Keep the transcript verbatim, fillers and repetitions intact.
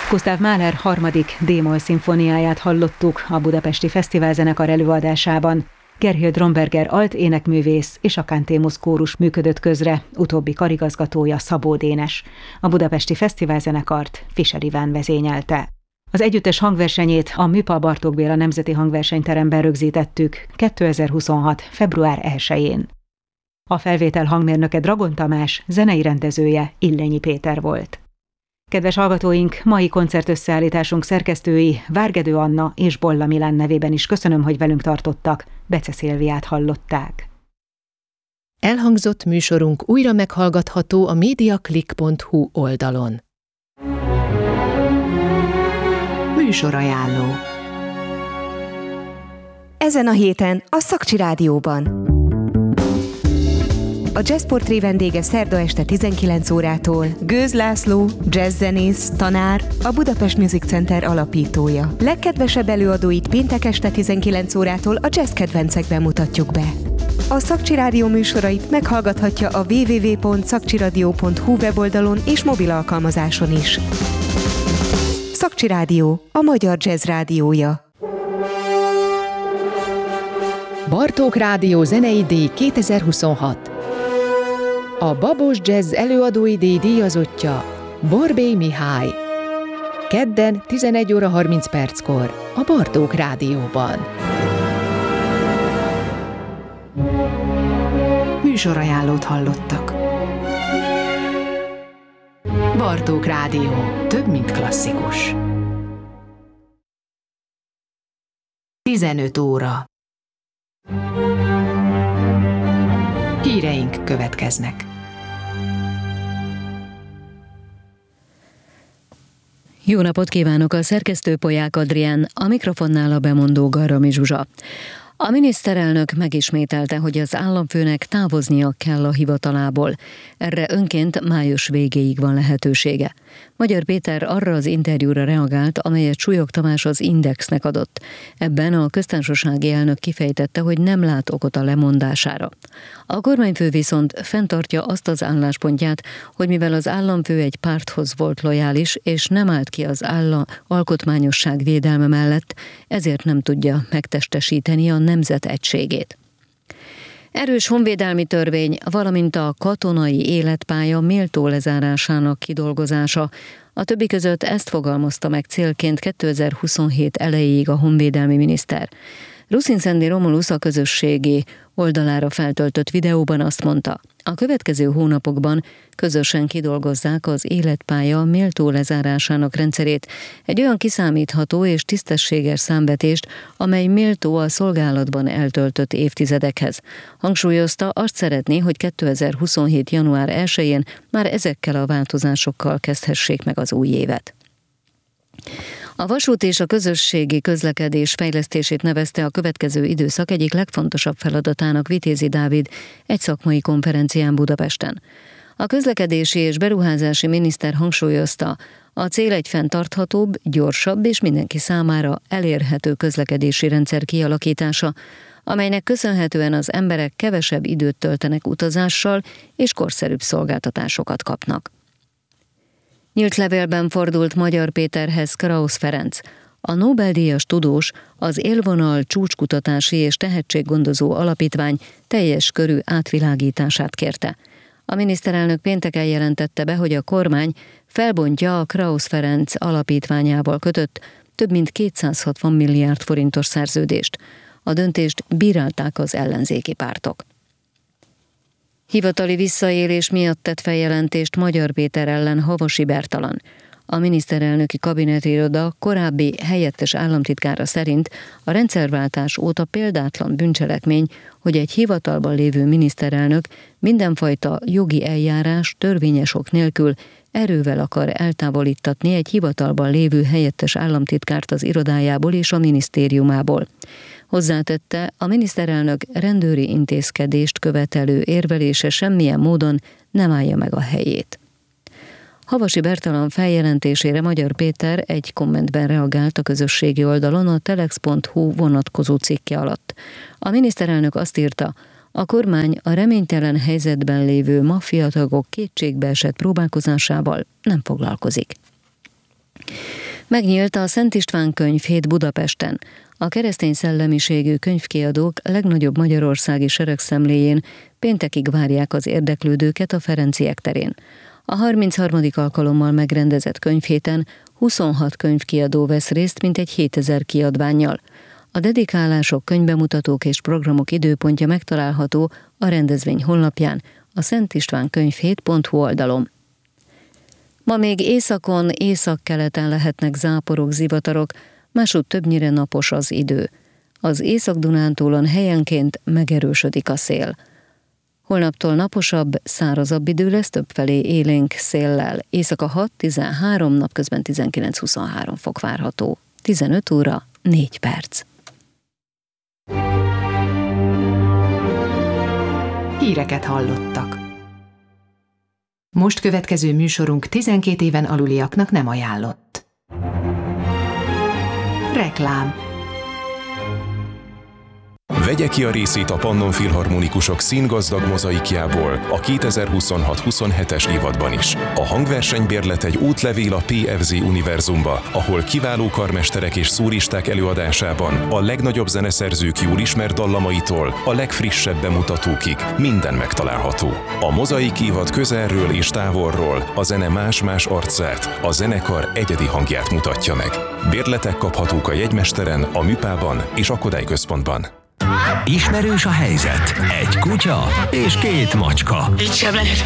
Gustav Mahler harmadik D-moll szimfóniáját hallottuk a Budapesti Fesztiválzenekar előadásában. Gerhild Romberger alt énekművész és a Cantémus kórus működött közre, utóbbi karigazgatója Szabó Dénes. A Budapesti Fesztiválzenekart Fischer Iván vezényelte. Az együttes hangversenyét a Műpa Bartók Béla Nemzeti Hangversenyteremben rögzítettük kétezer-huszonhat. február elsején. A felvétel hangmérnöke Dragon Tamás, zenei rendezője Illényi Péter volt. Kedves hallgatóink, mai koncertösszeállításunk szerkesztői Várgedő Anna és Bolla Milán nevében is köszönöm, hogy velünk tartottak. Bece Szilviát hallották. Elhangzott műsorunk újra meghallgatható a mediaclick pont hu oldalon. Műsorajánló. Ezen a héten a Szakcsi Rádióban. A Jazzportré vendége szerda este tizenkilenc órától Gőz László, jazzzenész, tanár, a Budapest Music Center alapítója. Legkedvesebb előadóit péntek este tizenkilenc órától a jazz kedvencekben mutatjuk be. A Szakcsi Rádió műsorait meghallgathatja a double-u double-u double-u pont szakcsiradio pont hu weboldalon és mobil alkalmazáson is. Szakcsi Rádió, a magyar jazz rádiója. Bartók Rádió zenei díj kétezer-huszonhat. A Babos Jazz előadói díj díjazottja Borbély Mihály. Kedden tizenegy óra harminc perckor a Bartók Rádióban. Műsorajánlót hallottak. Bartók Rádió. Több, mint klasszikus. tizenöt óra. Híreink következnek. Jó napot kívánok, a szerkesztő Polyák Adrián, a mikrofonnál a bemondó Garami Zsuzsa. A miniszterelnök megismételte, hogy az államfőnek távoznia kell a hivatalából. Erre önként május végéig van lehetősége. Magyar Péter arra az interjúra reagált, amelyet Súlyog Tamás az Indexnek adott. Ebben a köztársasági elnök kifejtette, hogy nem lát okot a lemondására. A kormányfő viszont fenntartja azt az álláspontját, hogy mivel az államfő egy párthoz volt lojális, és nem állt ki az állam alkotmányosság védelme mellett, ezért nem tudja megtestesíteni a nemzet egységét. Erős honvédelmi törvény, valamint a katonai életpálya méltó lezárásának kidolgozása. A többi között ezt fogalmazta meg célként kétezer-huszonhét elejéig a honvédelmi miniszter. Ruszin-Szendi Romulusz a közösségi oldalára feltöltött videóban azt mondta, a következő hónapokban közösen kidolgozzák az életpálya méltó lezárásának rendszerét, egy olyan kiszámítható és tisztességes számvetést, amely méltó a szolgálatban eltöltött évtizedekhez. Hangsúlyozta, azt szeretné, hogy kétezer-huszonhét. január elsején már ezekkel a változásokkal kezdhessék meg az új évet. A vasút és a közösségi közlekedés fejlesztését nevezte a következő időszak egyik legfontosabb feladatának Vitézi Dávid egy szakmai konferencián Budapesten. A közlekedési és beruházási miniszter hangsúlyozta, a cél egy fenntarthatóbb, gyorsabb és mindenki számára elérhető közlekedési rendszer kialakítása, amelynek köszönhetően az emberek kevesebb időt töltenek utazással és korszerűbb szolgáltatásokat kapnak. Nyílt levélben fordult Magyar Péterhez Krausz Ferenc. A Nobel-díjas tudós az Élvonal Csúcskutatási és Tehetséggondozó Alapítvány teljes körű átvilágítását kérte. A miniszterelnök pénteken jelentette be, hogy a kormány felbontja a Krausz Ferenc alapítványával kötött több mint kétszázhatvan milliárd forintos szerződést. A döntést bírálták az ellenzéki pártok. Hivatali visszaélés miatt tett feljelentést Magyar Péter ellen Havasi Bertalan. A miniszterelnöki kabinetiroda korábbi helyettes államtitkára szerint a rendszerváltás óta példátlan bűncselekmény, hogy egy hivatalban lévő miniszterelnök mindenfajta jogi eljárás törvényes ok nélkül erővel akar eltávolítatni egy hivatalban lévő helyettes államtitkárt az irodájából és a minisztériumából. Hozzátette, a miniszterelnök rendőri intézkedést követelő érvelése semmilyen módon nem állja meg a helyét. Havasi Bertalan feljelentésére Magyar Péter egy kommentben reagált a közösségi oldalon a telex pont hu vonatkozó cikke alatt. A miniszterelnök azt írta, a kormány a reménytelen helyzetben lévő maffiatagok kétségbeesett próbálkozásával nem foglalkozik. Megnyílt a Szent István könyvhét Budapesten. A keresztény szellemiségű könyvkiadók legnagyobb magyarországi seregszemléjén péntekig várják az érdeklődőket a Ferenciek terén. A harmincharmadik alkalommal megrendezett könyvhéten huszonhat könyvkiadó vesz részt mintegy hétezer kiadvánnyal. A dedikálások, könyvbemutatók és programok időpontja megtalálható a rendezvény honlapján, a szentistvánkönyvhét pont hu oldalon. Ma még északon, északkeleten lehetnek záporok, zivatarok, másút többnyire napos az idő. Az Észak-Dunántúlon helyenként megerősödik a szél. Holnaptól naposabb, szárazabb idő lesz, többfelé élénk széllel. Éjszaka hat-tizenhárom, napközben tizenkilenc-huszonhárom fok várható. tizenöt óra, négy perc. Híreket hallottak. Most következő műsorunk tizenkét éven aluliaknak nem ajánlott. Reklám. Vegye ki a részét a Pannon Filharmonikusok színgazdag mozaikjából a kétezer-huszonhat-huszonhetes évadban is. A hangversenybérlet egy útlevél a pé ef zé univerzumba, ahol kiváló karmesterek és szólisták előadásában a legnagyobb zeneszerzők jól ismert dallamaitól a legfrissebb bemutatókig minden megtalálható. A mozaik évad közelről és távolról a zene más-más arcát, a zenekar egyedi hangját mutatja meg. Bérletek kaphatók a jegymesteren, a Műpában és a Kodály Központban. Ismerős a helyzet. Egy kutya és két macska. Így sem lehet.